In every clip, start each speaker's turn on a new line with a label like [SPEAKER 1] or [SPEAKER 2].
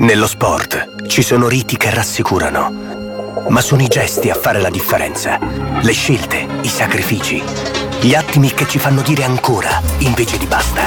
[SPEAKER 1] Nello sport ci sono riti che rassicurano, ma sono i gesti a fare la differenza. Le scelte, i sacrifici, gli attimi che ci fanno dire ancora invece di basta.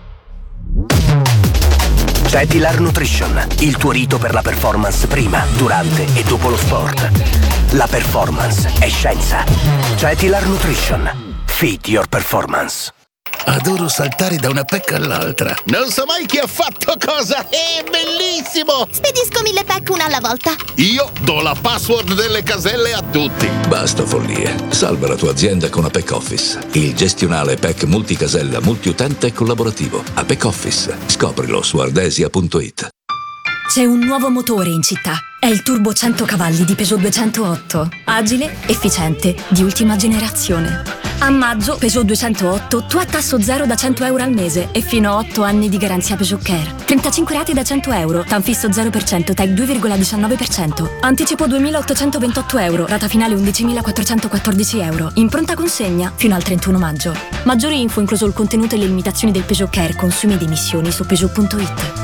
[SPEAKER 1] Cetilar Nutrition, il tuo rito per la performance prima, durante e dopo lo sport. La performance è scienza. Cetilar Nutrition. Feed your performance.
[SPEAKER 2] Adoro saltare da una PEC all'altra. Non so mai chi ha fatto cosa. È bellissimo!
[SPEAKER 3] Spedisco 1000 PEC una alla volta.
[SPEAKER 2] Io do la password delle caselle a tutti.
[SPEAKER 4] Basta follie. Salva la tua azienda con Apec Office. Il gestionale PEC multicasella, multiutente e collaborativo. Apec Office. Scoprilo su ardesia.it.
[SPEAKER 5] C'è un nuovo motore in città. È il Turbo 100 cavalli di Peugeot 208. Agile, efficiente, di ultima generazione. A maggio, Peugeot 208, tu a tasso zero da 100 euro al mese e fino a 8 anni di garanzia Peugeot Care. 35 rate da 100 euro, TAN fisso 0%, TEC 2,19%. Anticipo 2.828 euro, rata finale 11.414 euro. In pronta consegna fino al 31 maggio. Maggiori info, incluso il contenuto e le limitazioni del Peugeot Care, consumi ed emissioni su Peugeot.it.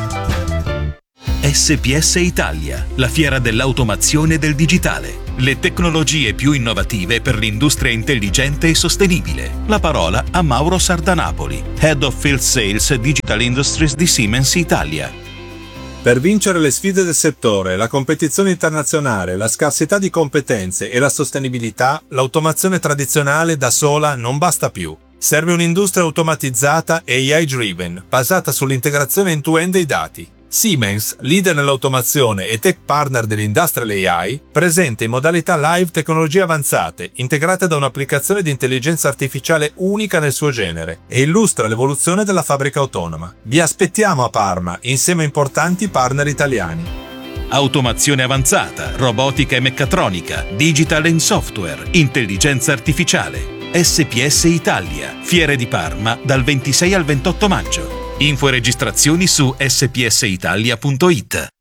[SPEAKER 6] SPS Italia, la fiera dell'automazione e del digitale. Le tecnologie più innovative per l'industria intelligente e sostenibile. La parola a Mauro Sardanapoli, Head of Field Sales Digital Industries di Siemens Italia.
[SPEAKER 7] Per vincere le sfide del settore, la competizione internazionale, la scarsità di competenze e la sostenibilità, l'automazione tradizionale da sola non basta più. Serve un'industria automatizzata e AI-driven, basata sull'integrazione end-to-end dei dati. Siemens, leader nell'automazione e tech partner dell'Industrial AI, presenta in modalità live tecnologie avanzate, integrate da un'applicazione di intelligenza artificiale unica nel suo genere, e illustra l'evoluzione della fabbrica autonoma. Vi aspettiamo a Parma, insieme a importanti partner italiani.
[SPEAKER 6] Automazione avanzata, robotica e meccatronica, digital and software, intelligenza artificiale. SPS Italia, Fiere di Parma, dal 26 al 28 maggio. Info e registrazioni su spsitalia.it.